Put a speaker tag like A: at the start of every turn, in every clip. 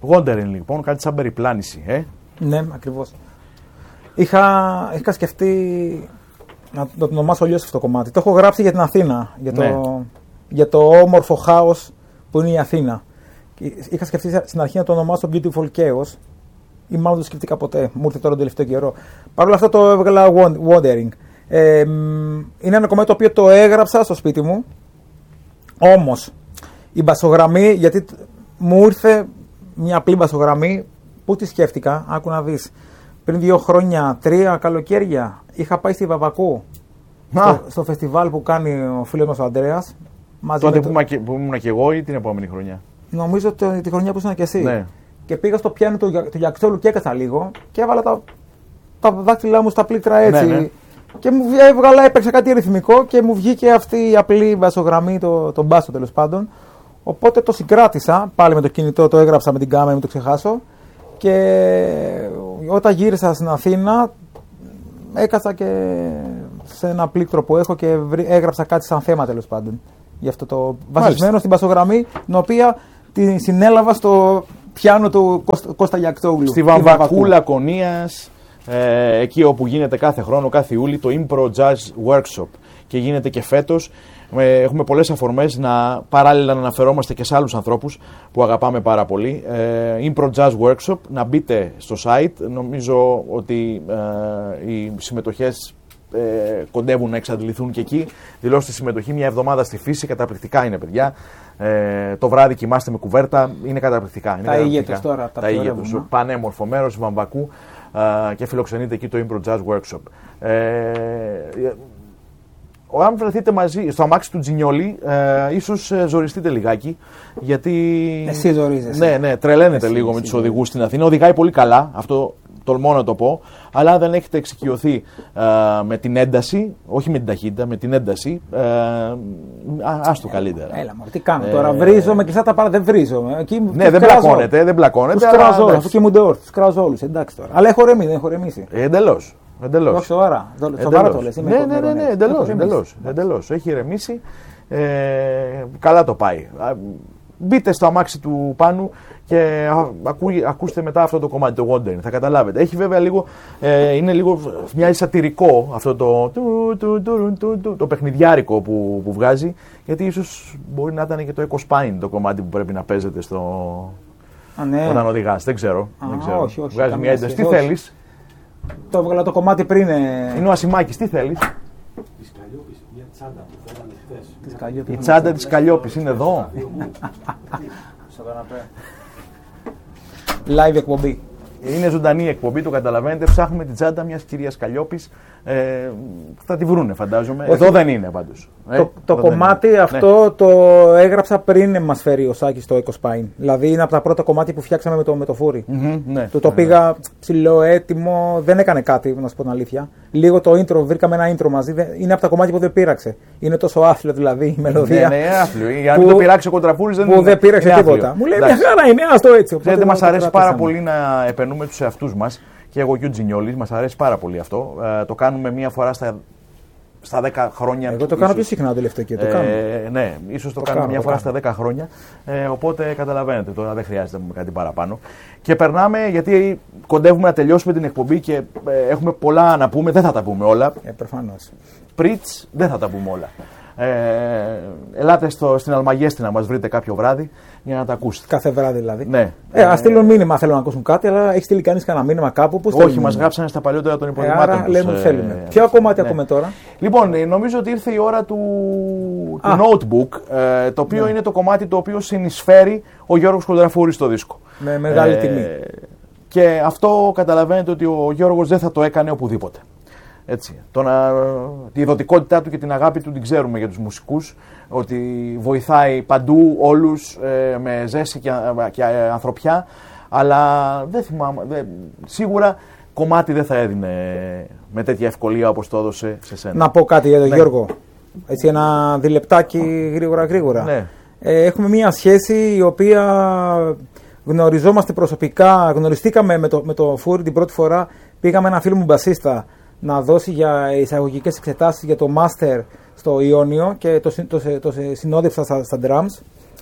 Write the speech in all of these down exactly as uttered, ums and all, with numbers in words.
A: Wandering λοιπόν, κάτι σαν περιπλάνηση, ε.
B: Ναι, ακριβώς. Είχα, είχα σκεφτεί να το ονομάσω αλλιώς αυτό το κομμάτι. Το έχω γράψει για την Αθήνα, για το, ναι. για το όμορφο χάος που είναι η Αθήνα. Είχα σκεφτεί στην αρχή να το ονομάσω Beautiful Chaos, ή μάλλον το σκεφτήκα ποτέ. Μου ήρθε τώρα τον τελευταίο καιρό. Παρ' όλα αυτά το έβγαλα Wandering. Ε, είναι ένα κομμάτι το οποίο το έγραψα στο σπίτι μου. Όμως η μπασογραμμή, γιατί μου ήρθε μια απλή μπασογραμμή, πού τη σκέφτηκα, άκου να δεις. Πριν δύο χρόνια, τρία καλοκαίρια, είχα πάει στη Βαβακού, στο, στο φεστιβάλ που κάνει ο φίλος μας ο Ανδρέας.
A: Τότε που, το... που ήμουν και εγώ ή την επόμενη χρονιά?
B: Νομίζω ότι τη χρονιά που ήσουν και εσύ.
A: Ναι.
B: Και πήγα στο πιάνο του, του Γιαξόλου και έκανα λίγο και έβαλα τα, τα δάχτυλά μου στα πλήκτρα έτσι. Ναι, ναι. Και μου έβγαλα, έπαιξα κάτι ρυθμικό και μου βγήκε αυτή η απλή βασογραμμή, το, το μπάσο τέλος πάντων. Οπότε το συγκράτησα, πάλι με το κινητό, το έγραψα με την κάμερα, μην το ξεχάσω. Και όταν γύρισα στην Αθήνα, έκατσα και σε ένα πλήκτρο που έχω και έγραψα κάτι σαν θέμα τέλος πάντων. Γι' αυτό το βασισμένο στην μπασογραμμή, την οποία τη συνέλαβα στο πιάνο του Κώστα Γιαξόγλου.
A: Στη Βαμβακού Λακωνίας, ε, εκεί όπου γίνεται κάθε χρόνο, κάθε Ιούλη, το Impro Jazz Workshop. Και γίνεται και φέτος. Ε, έχουμε πολλές αφορμές να παράλληλα να αναφερόμαστε και σε άλλους ανθρώπους που αγαπάμε πάρα πολύ. Ε, Impro Jazz Workshop, να μπείτε στο site. Νομίζω ότι ε, οι συμμετοχές ε, κοντεύουν να εξαντληθούν και εκεί. Δηλώστε συμμετοχή μια εβδομάδα στη φύση, καταπληκτικά είναι παιδιά. Ε, το βράδυ κοιμάστε με κουβέρτα, είναι καταπληκτικά. Είναι
B: τα ηγέτος τώρα,
A: τα, τα ηγέτος. Πανέμορφο μέρος, Βαμβακού, ε, και φιλοξενείτε εκεί το Impro Jazz Workshop. Ε, Αν βρεθείτε μαζί στο αμάξι του Τζινιόλι, ε, ίσως ε, ζοριστείτε λιγάκι. Γιατί.
B: Εσύ ζορίζεσαι.
A: Ναι, ναι, τρελαίνετε
B: εσύ,
A: λίγο
B: εσύ,
A: με τους οδηγούς στην Αθήνα. Οδηγάει πολύ καλά, αυτό τολμώ να το πω. Αλλά αν δεν έχετε εξοικειωθεί ε, με την ένταση, όχι με την ταχύτητα, με την ένταση, ε, ας το καλύτερα.
B: Έλα, μωρέ, τι κάνω τώρα. Ε, βρίζω με κλειστά τα πάρα, δεν βρίζω. Εκεί,
A: ναι, δεν πλακώνεται, δεν πλακώνεται.
B: Τους κράζω όλους, αφού κοιμούνται όρθιοι. Τους κράζω όλους, εντάξει τώρα. Αλλά έχω ρεμίσει, δεν έχω ρεμίσει.
A: Εντελώς. Εντελώς.
B: Όχι σοβαρά. Σοβαρά το λες.
A: Ναι, ναι, ναι, ναι, εντελώς, εντελώς, εντελώς. Έχει ηρεμήσει. Ε, καλά το πάει. Μπείτε στο αμάξι του Πάνου και ακού, ακούστε μετά αυτό το κομμάτι, το Wandering. Θα καταλάβετε. Έχει βέβαια λίγο, ε, είναι λίγο, μοιάζει σατυρικό αυτό το, το, το, το, το, το, το παιχνιδιάρικο που, που βγάζει. Γιατί ίσως μπορεί να ήταν και το Echo Spine το κομμάτι που πρέπει να παίζετε στο,
B: Α, ναι.
A: όταν οδηγάς. Δεν ξέρω.
B: Α,
A: δεν ξέρω.
B: όχι, όχι,
A: βγάζει μια ένταση. Τι θέλεις?
B: Το έβγαλα το κομμάτι πριν. Ε...
A: Είναι ο Ασημάκης, τι θέλεις?
C: Της Καλλιόπης, μια τσάντα που φέρανε χθες.
A: Η τσάντα της Καλλιόπης είναι εδώ.
B: Live εκπομπή.
A: Είναι ζωντανή εκπομπή, το καταλαβαίνετε. Ψάχνουμε την τσάντα μιας κυρίας Καλλιόπης. Ε, θα τη βρούνε, φαντάζομαι. Εδώ δεν είναι πάντως.
B: Ε, το το κομμάτι είναι. αυτό ναι. το έγραψα πριν μας φέρει ο Σάκης το Echo Spine. Δηλαδή είναι από τα πρώτα κομμάτια που φτιάξαμε με το, με το φούρι.
A: Mm-hmm, ναι,
B: το, το
A: ναι,
B: πήγα ναι. ψηλό, έτοιμο. Δεν έκανε κάτι, να σου πω την αλήθεια. Λίγο το intro, βρήκαμε ένα intro μαζί. Είναι από τα κομμάτια που δεν πείραξε. Είναι τόσο άθλιο δηλαδή η μελωδία.
A: Ναι, ναι, άθλιο. Για να μην το πειράξει ο Κοντραφούρης δεν
B: που δεν πείραξε τίποτα. Μου λέει μια χαρά είναι, άστο έτσι.
A: Ξέρετε, μας αρέσει πάρα πολύ να επενούμε τους εαυτούς μας. Και εγώ και ο Τζινιόλης, μας αρέσει πάρα πολύ αυτό. Ε, το κάνουμε μία φορά στα, στα δέκα χρόνια.
B: Εγώ το ίσως. κάνω πιο συχνά το τελευταίο και το κάνω.
A: Ε, ναι, ίσως το, το κάνουμε μία φορά κάνω. στα δέκα χρόνια. Ε, οπότε καταλαβαίνετε, τώρα δεν χρειάζεται να πούμε κάτι παραπάνω. Και περνάμε, γιατί κοντεύουμε να τελειώσουμε την εκπομπή και ε, έχουμε πολλά να πούμε. Δεν θα τα πούμε όλα.
B: Ε, προφανώς.
A: Πριτς, δεν θα τα πούμε όλα. Ε, ελάτε στο, στην Αλμαγέστη να μας βρείτε κάποιο βράδυ για να τα ακούσετε.
B: Κάθε βράδυ δηλαδή.
A: Ναι.
B: Ε, ας στείλουν μήνυμα, θέλω να ακούσουν κάτι, αλλά έχει στείλει κανείς κανένα μήνυμα κάπου. Πώς
A: Όχι, μας γράψανε στα παλιότερα των υποδημάτων.
B: Ε, άρα λέμε ότι θέλουμε. Ε, Ποιο κομμάτι ναι. ακούμε τώρα?
A: Λοιπόν, νομίζω ότι ήρθε η ώρα του, του notebook, ε, το οποίο ναι. είναι το κομμάτι το οποίο συνεισφέρει ο Γιώργος Κοντραφούρης στο δίσκο.
B: Με μεγάλη ε, τιμή.
A: Και αυτό καταλαβαίνετε ότι ο Γιώργος δεν θα το έκανε οπουδήποτε. Έτσι. Το να, τη ειδωτικότητά του και την αγάπη του την ξέρουμε για τους μουσικούς, ότι βοηθάει παντού όλους ε, με ζέση και, και ανθρωπιά, αλλά δεν θυμάμαι, δεν, σίγουρα κομμάτι δεν θα έδινε με τέτοια ευκολία όπως το έδωσε σε σένα.
B: Να πω κάτι για τον
A: ναι.
B: Γιώργο, έτσι ένα διλεπτάκι γρήγορα γρήγορα.
A: Ναι.
B: Ε, έχουμε μια σχέση η οποία γνωριζόμαστε προσωπικά, γνωριστήκαμε με το, με το Φούρι την πρώτη φορά, πήγαμε ένα φίλο μου μπασίστα να δώσει για εισαγωγικές εξετάσεις για το Master στο Ιόνιο και το, το, το, το συνόδευσα στα, στα drums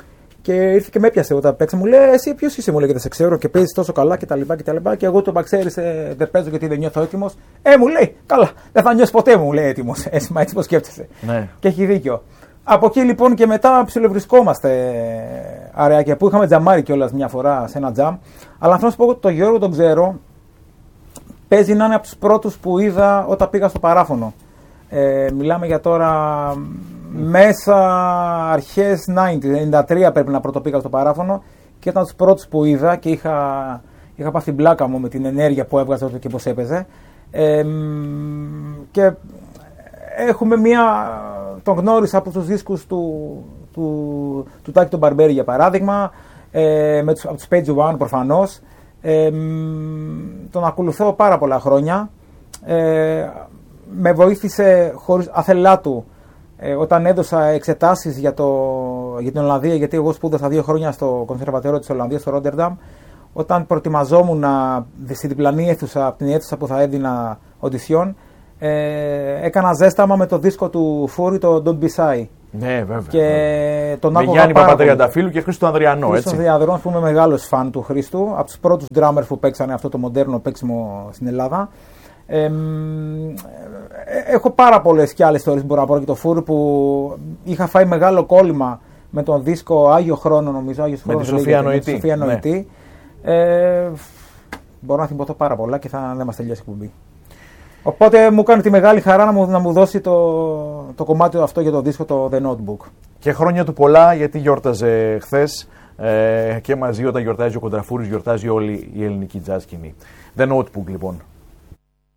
B: Και ήρθε και με έπιασε όταν παίξα. Μου λέει: Εσύ ποιο είσαι, μου λέει, και δεν σε ξέρω και παίζει τόσο καλά κτλ. Και, και, και εγώ το είπα: Ξέρεις, ε, δεν παίζω γιατί δεν νιώθω έτοιμο. Ε, μου λέει: Καλά, δεν θα νιώσει ποτέ, μου λέει έτοιμο. Έτσι, μα έτσι πως σκέφτεσαι.
A: Ναι.
B: Και έχει δίκιο. Από εκεί λοιπόν και μετά ψιλοβρισκόμαστε αραιάκια που είχαμε τζαμάρει κιόλας μια φορά σε ένα τζαμ. Αλλά θέλω να σου πω ότι τον Γιώργο τον ξέρω. Παίζει να είναι από τους πρώτους που είδα όταν πήγα στο παράφωνο. Ε, μιλάμε για τώρα μέσα αρχές ενενήντα, ενενήντα τρία πρέπει να πρώτο πήγα στο παράφωνο και ήταν τους πρώτους που είδα και είχα, είχα πάθει την πλάκα μου με την ενέργεια που έβγαζε και πώς έπαιζε. Ε, και έχουμε μια... Τον γνώρισα από τους δίσκους του, του, του Τάκη τον Μπαρμπέρι για παράδειγμα, ε, με τους, από τους Page One προφανώς. Ε, τον ακολουθώ πάρα πολλά χρόνια. Ε, με βοήθησε χωρίς αθελά του ε, όταν έδωσα εξετάσεις για, το, για την Ολλανδία, γιατί εγώ σπούδασα δύο χρόνια στο Κονσερβατόριο της Ολλανδίας, στο Ρόντερνταμ. Όταν προετοιμαζόμουν στη διπλανή αίθουσα, από την αίθουσα που θα έδινα οντισιόν, ε, έκανα ζέσταμα με το δίσκο του Φούρη, το Don't Be Shy.
A: Ναι, βέβαια.
B: Και
A: βέβαια.
B: τον
A: με
B: άκουγα
A: Γιάννη
B: πάρα
A: Παπατριανταφύλου και Χρήστο Ανδριανό.
B: Χρήστο Ανδριανό, που είμαι μεγάλος φαν του Χρήστου, από τους πρώτους drummers που παίξανε αυτό το μοντέρνο παίξιμο στην Ελλάδα. Ε, ε, έχω πάρα πολλές και άλλες ιστορίες που μπορώ να πω για το Φούρη, που είχα φάει μεγάλο κόλλημα με τον δίσκο Άγιο Χρόνο, νομίζω. Άγιος
A: με
B: Χρόνος,
A: τη Σοφία
B: λέγεται,
A: Νοητή.
B: Σοφία Νοητή. Ναι. Ε, μπορώ να θυμωθώ πάρα πολλά και θα δεν μας τελειώσει η εκπομπή. Οπότε μου κάνει τη μεγάλη χαρά να μου, να μου δώσει το, το κομμάτι αυτό για το δίσκο, το The Notebook.
A: Και χρόνια του πολλά, γιατί γιόρταζε χθες ε, και μαζί όταν γιορτάζει ο Κοντραφούρης, γιορτάζει όλη η ελληνική jazz σκηνή. The Notebook λοιπόν.